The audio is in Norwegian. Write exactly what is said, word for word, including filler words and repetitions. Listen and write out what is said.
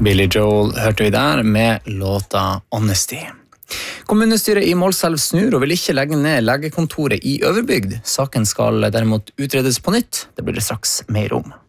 Billy Joel hørte vi der med låta Honesty. Kommunestyret i Målselv snur og vil ikke legge ned legekontoret i Øverbygd. Saken skal derimot utredes på nytt. Det blir det straks mer om.